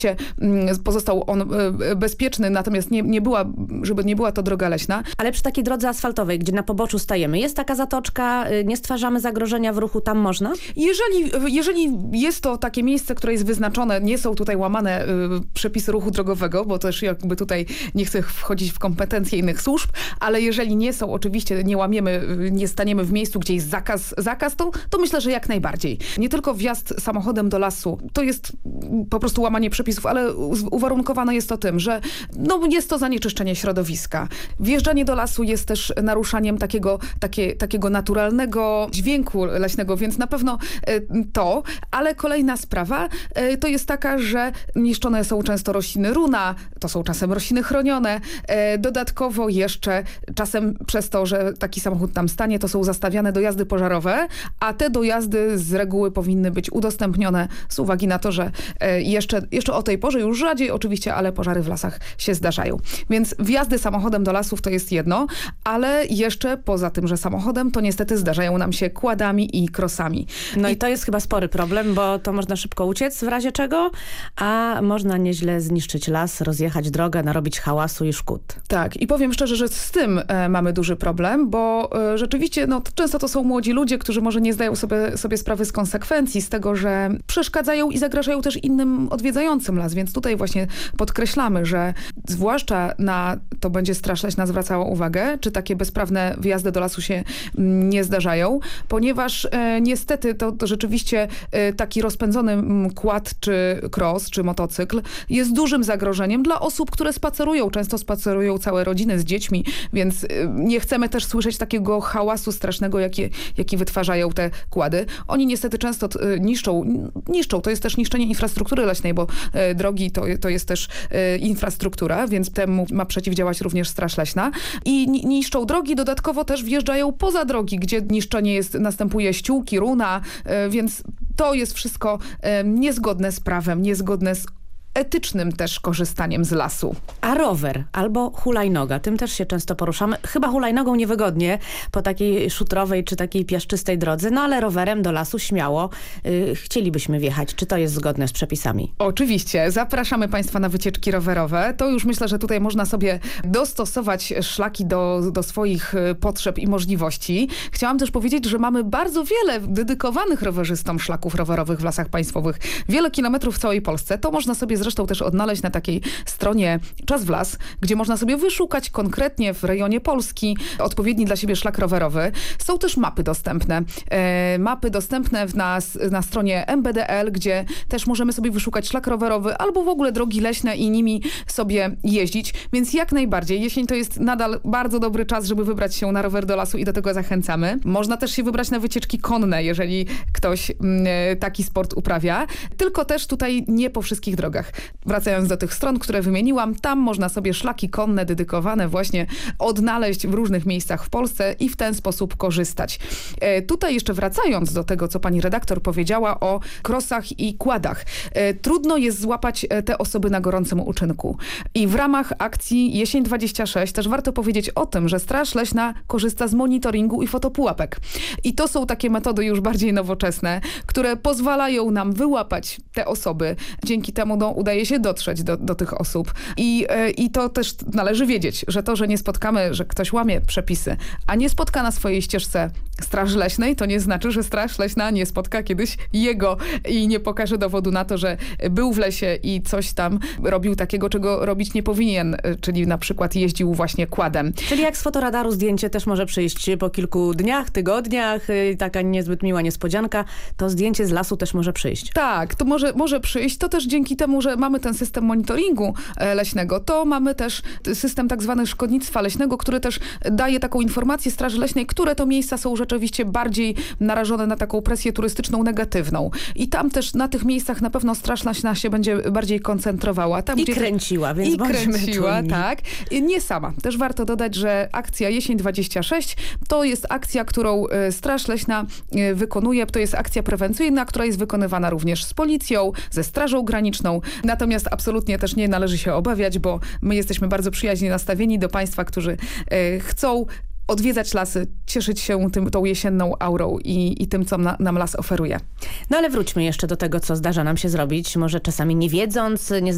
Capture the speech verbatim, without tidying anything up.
pozostał on bezpieczny, natomiast nie, nie była, żeby nie była to droga leśna. Ale przy takiej drodze asfaltowej, gdzie na poboczu stajemy, jest taka zatoczka, nie stwarzamy zagrożenia w ruchu, tam można? Jeżeli, jeżeli jest to takie miejsce, które jest wyznaczone, nie są tutaj łamane y, przepisy ruchu drogowego, bo też jakby tutaj nie chcę wchodzić w kompetencje innych służb, ale jeżeli nie są, oczywiście nie łamiemy, nie staniemy w miejscu, gdzie jest zakaz, zakaz to, to myślę, że jak najbardziej. Nie tylko wjazd samochodem do lasu, to jest po prostu łamanie przepisów, ale uwarunkowane jest to tym, że no, jest to zanieczyszczenie środowiska. Wjeżdżanie do lasu jest też naruszaniem takiego, takie, takiego naturalnego dźwięku leśnego, więc na pewno to, ale kolejna sprawa to jest taka, że niszczone są często rośliny runa, to są czasem rośliny chronione. Dodatkowo jeszcze czasem przez to, że taki samochód tam stanie, to są zastawiane dojazdy pożarowe, a te dojazdy z reguły powinny być udostępnione z uwagi na to, że jeszcze, jeszcze o tej porze już rzadziej oczywiście, ale pożary w lasach się zdarzają. Więc wjazdy samochodem do lasów to jest jedno, ale jeszcze poza tym, że samochodem, to niestety zdarzają nam się kładami i krosami. No i, i to jest chyba spory problem, bo to można szybko uciec w razie czego, a można nieźle zniszczyć las, rozjechać drogę, narobić hałasu i szkód. Tak, i powiem szczerze, że z tym e, mamy duży problem, bo e, rzeczywiście no, to często to są młodzi ludzie, którzy może nie zdają sobie, sobie sprawy z konsekwencji, z tego, że przeszkadzają i zagrażają też innym odwiedzającym las, więc tutaj właśnie podkreślamy, że zwłaszcza na to będzie Straż Leśna zwracała uwagę, czy takie bezprawne wjazdy do lasu się m, nie zdarzają, ponieważ e, niestety to, to rzeczywiście e, taki rozpędzony m, quad, czy cross, czy motocykl jest dużym zagrożeniem dla osób, które spacerują. Często spacerują całe rodziny z dziećmi, więc e, nie chcemy też słyszeć takiego hałasu strasznego, jaki, jaki wytwarzają te quady. Oni niestety często e, niszczą, niszczą. To jest też niszczenie infrastruktury leśnej, bo e, drogi to, to jest też e, infrastruktura, więc temu ma przeciwdziałać również Straż Leśna. I niszczą drogi, dodatkowo też wjeżdżają poza drogi, gdzie niszczenie jest, następuje ściółki, runa, e, więc to jest wszystko e, niezgodne z prawem, niezgodne z etycznym też korzystaniem z lasu. A rower albo hulajnoga, tym też się często poruszamy. Chyba hulajnogą niewygodnie po takiej szutrowej czy takiej piaszczystej drodze, no ale rowerem do lasu śmiało yy, chcielibyśmy wjechać. Czy to jest zgodne z przepisami? Oczywiście. Zapraszamy Państwa na wycieczki rowerowe. To już myślę, że tutaj można sobie dostosować szlaki do, do swoich potrzeb i możliwości. Chciałam też powiedzieć, że mamy bardzo wiele dedykowanych rowerzystom szlaków rowerowych w Lasach Państwowych. Wiele kilometrów w całej Polsce. To można sobie zresztą też odnaleźć na takiej stronie Czas w Las, gdzie można sobie wyszukać konkretnie w rejonie Polski odpowiedni dla siebie szlak rowerowy. Są też mapy dostępne. E, mapy dostępne na, na stronie M B D L, gdzie też możemy sobie wyszukać szlak rowerowy albo w ogóle drogi leśne i nimi sobie jeździć. Więc jak najbardziej, jesień to jest nadal bardzo dobry czas, żeby wybrać się na rower do lasu i do tego zachęcamy. Można też się wybrać na wycieczki konne, jeżeli ktoś m, taki sport uprawia. Tylko też tutaj nie po wszystkich drogach. Wracając do tych stron, które wymieniłam, tam można sobie szlaki konne dedykowane właśnie odnaleźć w różnych miejscach w Polsce i w ten sposób korzystać. E, tutaj jeszcze wracając do tego, co pani redaktor powiedziała o krosach i quadach. E, trudno jest złapać te osoby na gorącym uczynku. I w ramach akcji Jesień dwadzieścia sześć też warto powiedzieć o tym, że Straż Leśna korzysta z monitoringu i fotopułapek. I to są takie metody już bardziej nowoczesne, które pozwalają nam wyłapać te osoby. Dzięki temu no, udaje się dotrzeć do, do tych osób. I, I to też należy wiedzieć, że to, że nie spotkamy, że ktoś łamie przepisy, a nie spotka na swojej ścieżce Straży Leśnej, to nie znaczy, że Straż Leśna nie spotka kiedyś jego i nie pokaże dowodu na to, że był w lesie i coś tam robił takiego, czego robić nie powinien, czyli na przykład jeździł właśnie quadem. Czyli jak z fotoradaru zdjęcie też może przyjść po kilku dniach, tygodniach, taka niezbyt miła niespodzianka, to zdjęcie z lasu też może przyjść. Tak, to może, może przyjść. To też dzięki temu, że mamy ten system monitoringu leśnego, to mamy też system tak zwany szkodnictwa leśnego, który też daje taką informację Straży Leśnej, które to miejsca są rzeczywiście bardziej narażone na taką presję turystyczną negatywną. I tam też na tych miejscach na pewno Straż Leśna się będzie bardziej koncentrowała. Tam, I gdzie kręciła, więc I kręciła, czujni. tak. I nie sama. Też warto dodać, że akcja Jesień dwadzieścia sześć to jest akcja, którą Straż Leśna wykonuje. To jest akcja prewencyjna, która jest wykonywana również z policją, ze Strażą Graniczną. Natomiast absolutnie też nie należy się obawiać, bo my jesteśmy bardzo przyjaźnie nastawieni do państwa, którzy e, chcą odwiedzać lasy, cieszyć się tym, tą jesienną aurą i, i tym, co na, nam las oferuje. No ale wróćmy jeszcze do tego, co zdarza nam się zrobić. Może czasami nie wiedząc, nie